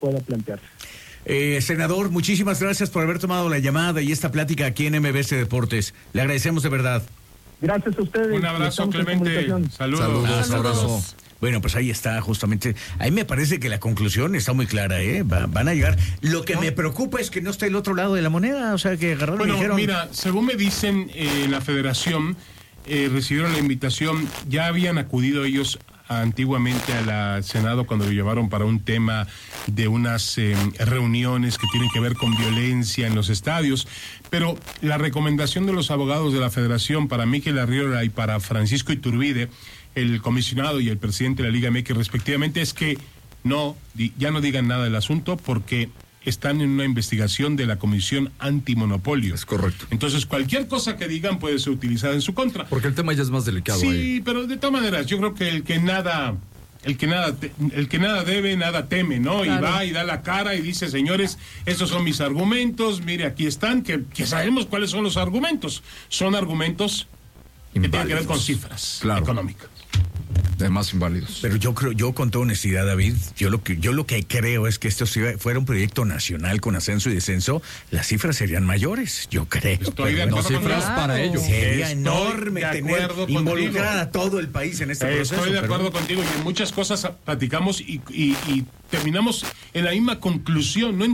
pueda plantearse. Senador, muchísimas gracias por haber tomado la llamada y esta plática aquí en MBS Deportes. Le agradecemos de verdad. Gracias a ustedes. Un abrazo, Clemente. Saludos. Abrazo. Bueno, pues ahí está justamente. Ahí me parece que la conclusión está muy clara, ¿eh? Van a llegar. Lo que me preocupa es que no está el otro lado de la moneda, o sea, que agarraron y dijeron... Mira, según me dicen, la federación recibieron la invitación, ya habían acudido ellos antiguamente al Senado cuando lo llevaron para un tema de unas reuniones que tienen que ver con violencia en los estadios, pero la recomendación de los abogados de la federación para Mikel Arriola y para Francisco Iturbide, el comisionado y el presidente de la Liga MX respectivamente, es que ya no digan nada del asunto porque están en una investigación de la Comisión Antimonopolio. Es correcto. Entonces, cualquier cosa que digan puede ser utilizada en su contra. Porque el tema ya es más delicado. Sí, ahí. pero de todas maneras, yo creo que el que nada debe, nada teme, ¿no? Claro. Y va y da la cara y dice, señores, estos son mis argumentos, mire, aquí están, que sabemos cuáles son los argumentos. Son argumentos que tienen que ver con cifras económicas. Además inválidos. Pero yo con toda honestidad, David, yo lo que creo es que esto si fuera un proyecto nacional con ascenso y descenso, las cifras serían mayores, yo creo. Estoy de acuerdo cifras para ellos. Sería enorme tener involucrar a todo el país en este proceso. Estoy de acuerdo contigo y en muchas cosas platicamos y terminamos en la misma conclusión. No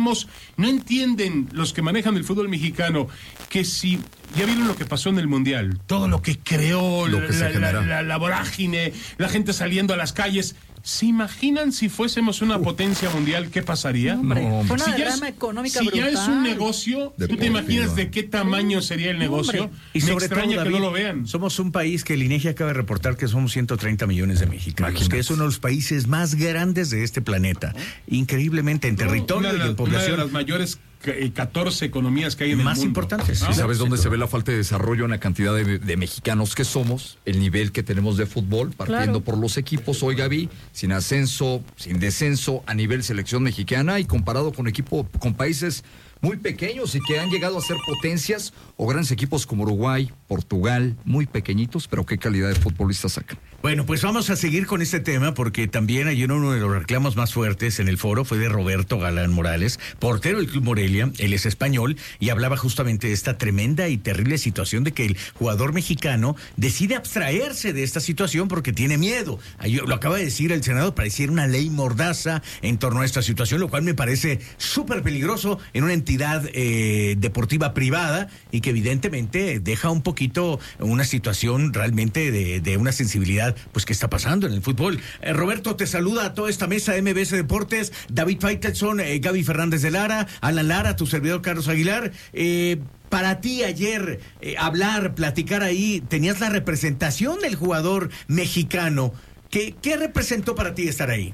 entienden los que manejan el fútbol mexicano que si ya vieron lo que pasó en el Mundial, todo lo que creó, la vorágine, la gente saliendo a las calles. ¿Se imaginan si fuésemos una potencia mundial qué pasaría? Hombre, fue una derrama económica brutal. Si ya es un negocio, ¿tú te imaginas de qué tamaño sería el negocio? Y me sobre extraña todo, que David, no lo vean. Somos un país que el INEGI acaba de reportar que somos 130 millones de mexicanos, que es uno de los países más grandes de este planeta. Increíblemente en territorio y en población. Una de las mayores 14 economías que hay en el mundo. Más importantes. ¿Y sabes dónde se ve la falta de desarrollo en la cantidad de mexicanos que somos? El nivel que tenemos de fútbol, partiendo por los equipos. Hoy, Gaby, sin ascenso, sin descenso, a nivel selección mexicana y comparado con países muy pequeños y que han llegado a ser potencias o grandes equipos como Uruguay, Portugal, muy pequeñitos, pero qué calidad de futbolistas sacan. Bueno, pues vamos a seguir con este tema porque también ayer uno de los reclamos más fuertes en el foro fue de Roberto Galán Morales, portero del Club Morelia. Él es español y hablaba justamente de esta tremenda y terrible situación de que el jugador mexicano decide abstraerse de esta situación porque tiene miedo. Lo acaba de decir el Senado, pareciera una ley mordaza en torno a esta situación, lo cual me parece súper peligroso en una entidad deportiva privada y que evidentemente deja un poquito una situación realmente de una sensibilidad pues que está pasando en el fútbol. Roberto, te saluda a toda esta mesa de MBS Deportes, David Faitelson, Gaby Fernández de Lara, Alan Lara, tu servidor Carlos Aguilar. Para ti ayer platicar ahí, tenías la representación del jugador mexicano. ¿Qué representó para ti estar ahí?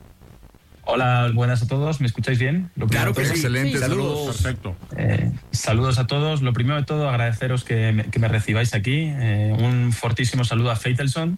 Hola, buenas a todos. ¿Me escucháis bien? Claro que sí. Excelente, saludos. Perfecto. Saludos a todos. Lo primero de todo, agradeceros que me recibáis aquí. Un fortísimo saludo a Faitelson,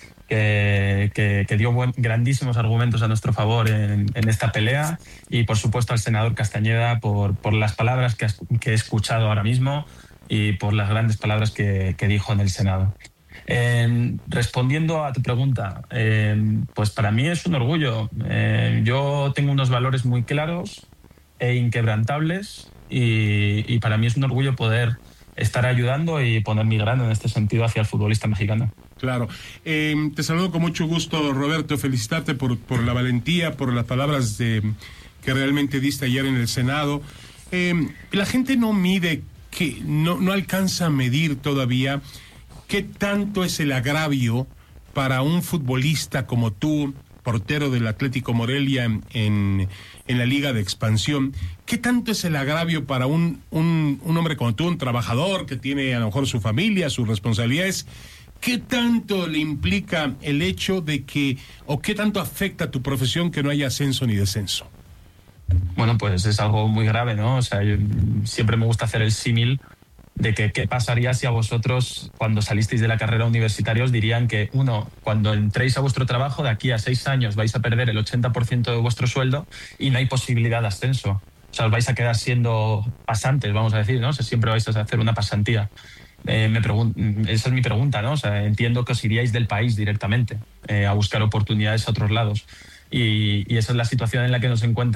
que dio grandísimos argumentos a nuestro favor en esta pelea, y por supuesto al senador Castañeda por las palabras que he escuchado ahora mismo y por las grandes palabras que dijo en el Senado. Respondiendo a tu pregunta, pues para mí es un orgullo. Yo tengo unos valores muy claros e inquebrantables y para mí es un orgullo poder estar ayudando y poner mi grano en este sentido hacia el futbolista mexicano. Claro. Te saludo con mucho gusto, Roberto. Felicitarte por la valentía, por las palabras que realmente diste ayer en el Senado. La gente no mide, que no alcanza a medir todavía qué tanto es el agravio para un futbolista como tú, portero del Atlético Morelia en la Liga de Expansión. ¿Qué tanto es el agravio para un hombre como tú, un trabajador que tiene a lo mejor su familia, sus responsabilidades? ¿Qué tanto le implica el hecho de que, o qué tanto afecta a tu profesión que no haya ascenso ni descenso? Bueno, pues es algo muy grave, ¿no? O sea, yo siempre me gusta hacer el símil de que qué pasaría si a vosotros, cuando salisteis de la carrera universitaria, os dirían que, cuando entréis a vuestro trabajo, de aquí a 6 años vais a perder el 80% de vuestro sueldo y no hay posibilidad de ascenso. O sea, os vais a quedar siendo pasantes, vamos a decir, ¿no? O sea, siempre vais a hacer una pasantía. Esa es mi pregunta, ¿no? O sea, entiendo que os iríais del país directamente a buscar oportunidades a otros lados. y esa es la situación en la que nos encuentra